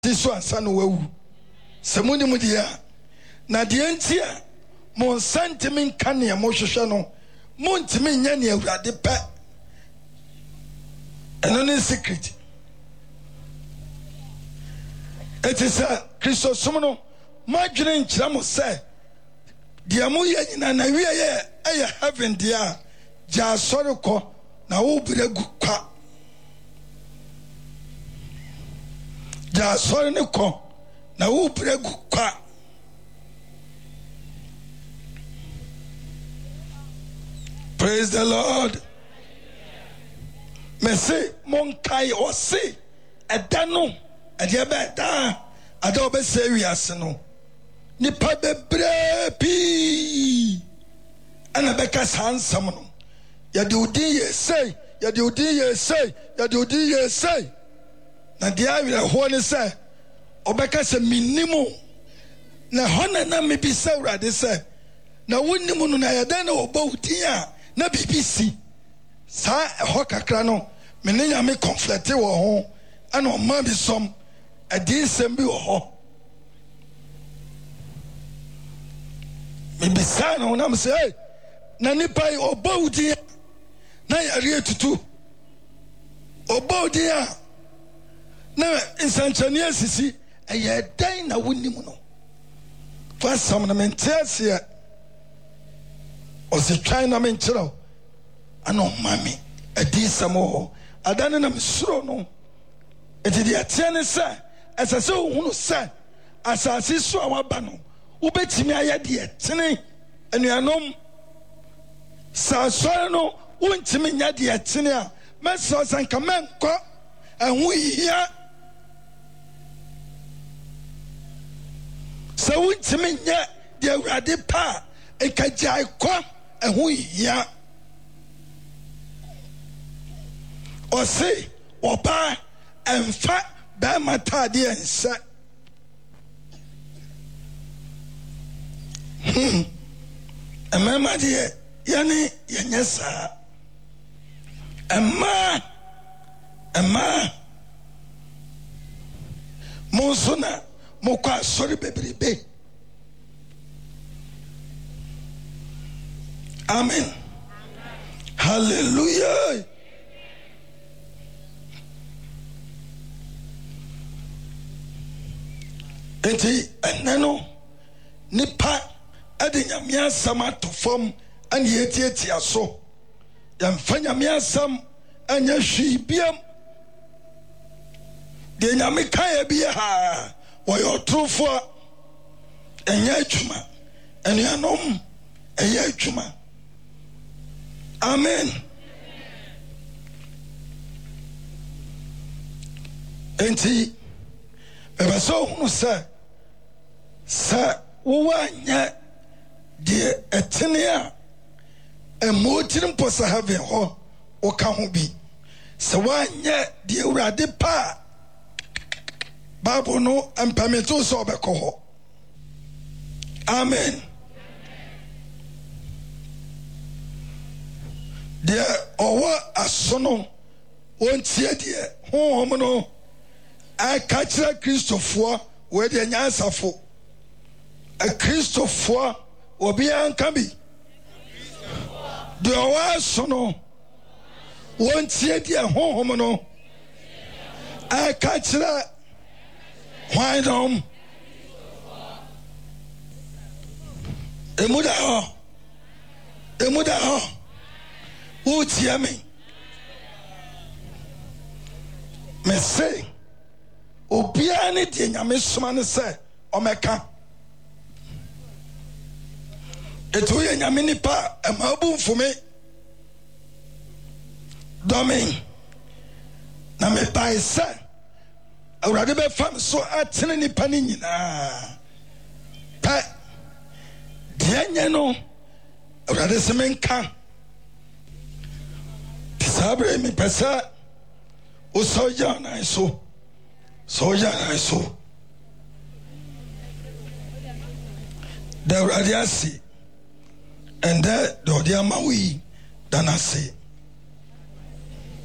Tiso ansano wawu. Semuni mudia. Na dientia mon sentiment kania mo hwehwe no. Montimi nya ne awurade pe. Eno ne secret. It is a Christo somo madwene nkyira mo se dia mo ye nyina na wie ye heaven dia ja sori ko na wo bregu kwa. Ja sori ne ko na wo bregu kwa. Praise the Lord. Me say mon kai o se edano ade be da ade obe se wiase no nipa bebre pi ana beka sansam no ya de odi ye say ya de odi ye say ya de odi ye say na dia wi ho ne say obeka se minimu na hona na me bi say urade say na wonimu no na ya da na oba odi a na BBC sa ho kakra no me ne nya me conflict wo ho ana o ma bi som adi sem bi wo ho me bi sa na ona me say na nipa oba odi na yare tutu oba odi a na insanchani asisi eye dan na wonimu no fa sam na mentese o se try na menchiro ano mami adi samo adane na misro no eti dia tiene se esase ohunu se asase so awaba no ubetimi ayade etene anuanom sa so no untimi nya de etene a meso sanka menko ehu hia sa untimi nya de awurade pa ekajai kwa ehu hia o se oba emfa ba matade ensa emma de yani yenyesa emma monsona mokwa sori bebrebe. Amen. Hallelujah. Enti enano nipa ade nyame asam atofom ane yetietia so yamfa nyame asam anya hwi biam de nyame kan bi ha wo yotrofo enya adwuma enuanom eya adwuma. Amen. Enti ebaso hunu sa wanya de etene a emotirim posa have ho o ka ho bi sa wanya de urade pa Bible no ampameto so obekọ ho. Amen. De owo asono wontie de honhom no aka kire Kristofo we de nyansafo a Kristofo obi anka bi de owo asono wontie de honhom no aka kire hwanom emuda ho utia me say obia ne de nyame soma ne se omeka eto ye nyame nipa emabu mfume domin na me pai se awurade be fam so atene nipa ni nyina pa de nya no awurade se menka sabre mi pesa o soja na so the radiasi and the odiamawi danasi